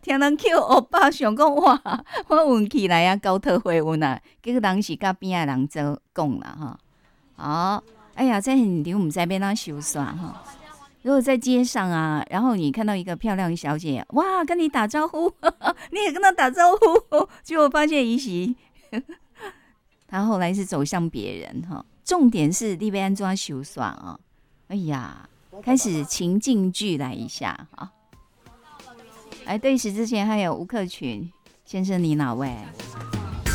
听人叫欧巴，想讲哇，我运气来啊，高特回运啊，结果人是甲边仔人做讲啦哈。好，哎呀，在很牛，我们在边那修耍哈。如果在街上啊，然后你看到一个漂亮的小姐，哇，跟你打招呼，你也跟她打招呼，结果发现她后来是走向别人哈。重点是你要安怎修耍啊？哎呀，开始情境剧来一下啊！来对视之前还有吴克群先生，你哪位？